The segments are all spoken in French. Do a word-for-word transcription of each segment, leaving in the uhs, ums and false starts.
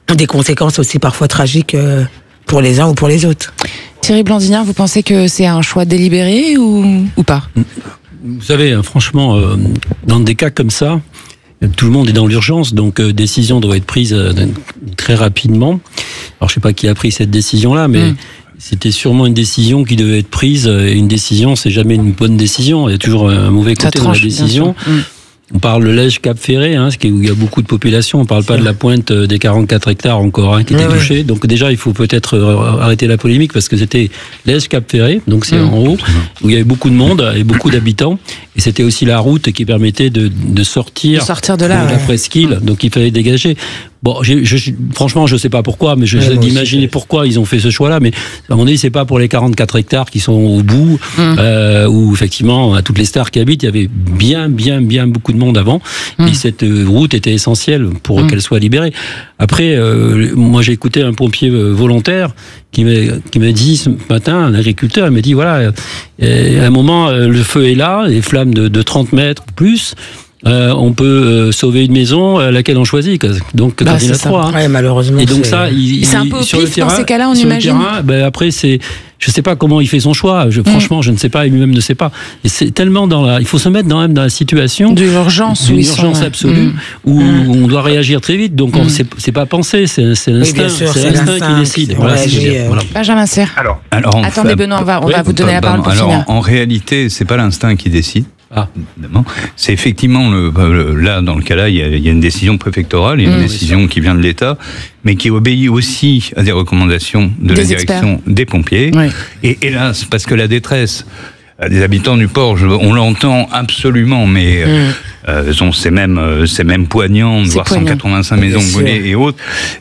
des conséquences aussi parfois tragiques euh, pour les uns ou pour les autres. Thierry Blandinière, vous pensez que c'est un choix délibéré ou, ou pas ? Vous savez, hein, franchement, euh, dans des cas comme ça, tout le monde est dans l'urgence, donc euh, décision doit être prise euh, très rapidement. Alors je sais pas qui a pris cette décision-là, mais mmh. c'était sûrement une décision qui devait être prise. Et une décision, c'est jamais une bonne décision. Il y a toujours un mauvais côté dans la décision. Mmh. On parle de Lège Cap Ferré, hein, où il y a beaucoup de population. On ne parle pas de la pointe des quarante-quatre hectares encore hein, qui était oui, touchée. Oui. Donc déjà, il faut peut-être arrêter la polémique parce que c'était Lège Cap Ferré, donc c'est mmh. en haut, où il y avait beaucoup de monde et beaucoup d'habitants. Et c'était aussi la route qui permettait de, de sortir, de sortir de là, de ouais. la presqu'île. Donc il fallait dégager. Bon, je, je, franchement, je ne sais pas pourquoi, mais je sais d'imaginer pourquoi ils ont fait ce choix-là. Mais à mon avis, c'est pas pour les quarante-quatre hectares qui sont au bout, mmh. euh, où effectivement, à toutes les stars qui habitent, il y avait bien, bien, bien beaucoup de monde avant. Mmh. Et cette route était essentielle pour mmh. qu'elle soit libérée. Après, euh, moi, j'ai écouté un pompier volontaire qui m'a, qui m'a dit ce matin, un agriculteur, il m'a dit voilà, euh, à un moment, le feu est là, les flammes de, de trente mètres ou plus. Euh, on peut euh, sauver une maison à laquelle on choisit. Donc, bah, il y en a trois. Hein. Ouais, malheureusement. Et donc, c'est... ça, il, c'est un peu au sur pif le terrain, dans ces cas-là, on sur imagine. Le terrain, ben après, c'est, je sais pas comment il fait son choix. Je, mmh. Franchement, je ne sais pas, et lui-même ne sait pas. Et c'est tellement dans la, il faut se mettre dans, même dans la situation d'urgence, d'une oui, urgence sont, absolue, mmh. où mmh. on doit réagir très vite. Donc, mmh. on, c'est, c'est pas pensé, c'est, c'est l'instinct, oui, sûr, c'est, c'est l'instinct, l'instinct qui décide. Qui voilà, c'est euh... voilà. Benjamin Serre. Alors, alors, attendez, fait, Benoît, on va, on oui, va vous donner la parole pour alors, finir. En, en réalité, c'est pas l'instinct qui décide. Ah. C'est effectivement le, le, là dans le cas-là, il y, a, il y a une décision préfectorale, il y a une mmh, décision oui, qui vient de l'État, mais qui obéit aussi à des recommandations de des la direction experts. des pompiers. Oui. Et hélas, parce que la détresse des habitants du Porge, on l'entend absolument, mais mmh. euh, c'est même c'est même poignant de voir poignant. cent quatre-vingt-cinq maisons brûlées et autres.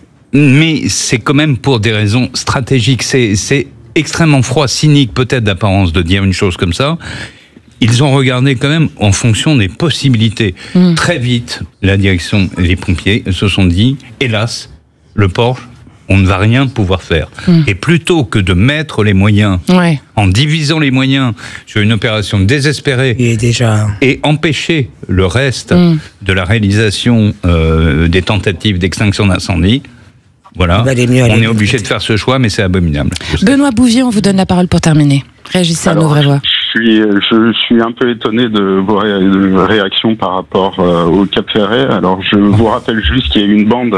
Mais c'est quand même pour des raisons stratégiques. C'est, c'est extrêmement froid, cynique peut-être d'apparence de dire une chose comme ça. Ils ont regardé quand même en fonction des possibilités. Mmh. Très vite, la direction et les pompiers se sont dit, hélas, le Porge, on ne va rien pouvoir faire. Mmh. Et plutôt que de mettre les moyens, ouais. en divisant les moyens sur une opération désespérée et, déjà... et empêcher le reste mmh. de la réalisation euh, des tentatives d'extinction d'incendie, voilà, on, on est obligé de faire ce choix, mais c'est abominable. Benoît Bouvier, on vous donne la parole pour terminer. Réagissez à nos vraies voix. Je suis, je suis un peu étonné de vos ré, de réactions par rapport euh, au Cap Ferret. Alors, je vous rappelle juste qu'il y a une bande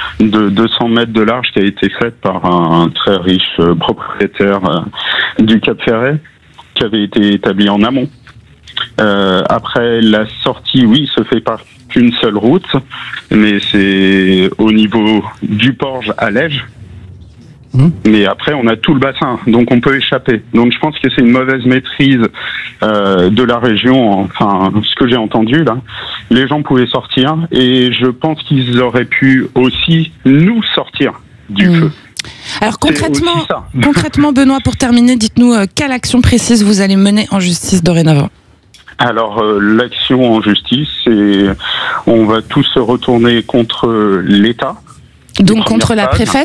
de deux cents mètres de large qui a été faite par un, un très riche euh, propriétaire euh, du Cap Ferret, qui avait été établi en amont. Euh, après, la sortie, oui, se fait par qu'une seule route, mais c'est au niveau du Porge à Lège. Mmh. Mais après, on a tout le bassin, donc on peut échapper. Donc je pense que c'est une mauvaise maîtrise euh, de la région, enfin, ce que j'ai entendu là. Les gens pouvaient sortir, et je pense qu'ils auraient pu aussi nous sortir du mmh. feu. Alors concrètement, concrètement, Benoît, pour terminer, dites-nous euh, quelle action précise vous allez mener en justice dorénavant. Alors, euh, l'action en justice, c'est on va tous se retourner contre l'État. Donc contre la préfète ?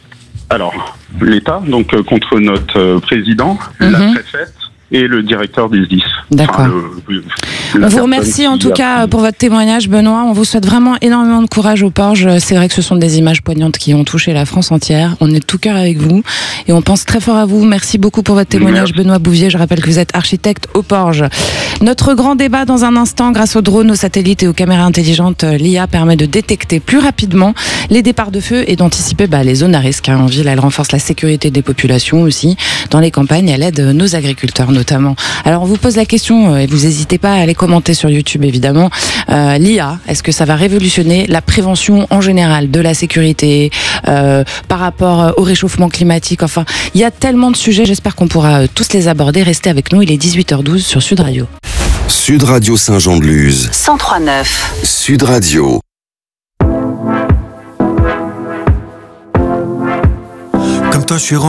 Alors, l'État, donc euh, contre notre euh, président, mm-hmm. la préfète et le directeur des S D I S. D'accord. Enfin, le, le, on vous remercie en tout cas pour votre témoignage, Benoît. On vous souhaite vraiment énormément de courage au Porge. C'est vrai que ce sont des images poignantes qui ont touché la France entière. On est de tout cœur avec vous et on pense très fort à vous. Merci beaucoup pour votre témoignage, Merci. Benoît Bouvier. Je rappelle que vous êtes architecte au Porge. Notre grand débat dans un instant, grâce aux drones, aux satellites et aux caméras intelligentes, l'I A permet de détecter plus rapidement les départs de feu et d'anticiper bah, les zones à risque. En ville, elle renforce la sécurité des populations aussi. Dans les campagnes, elle aide nos agriculteurs notamment. Alors on vous pose la question, et vous n'hésitez pas à aller commenter sur YouTube évidemment, euh, l'I A, est-ce que ça va révolutionner la prévention en général de la sécurité euh, par rapport au réchauffement climatique? Enfin, il y a tellement de sujets, j'espère qu'on pourra tous les aborder. Restez avec nous, il est dix-huit heures douze sur Sud Radio. Sud Radio Saint-Jean-de-Luz. cent trois neuf. Sud Radio. Comme toi, je suis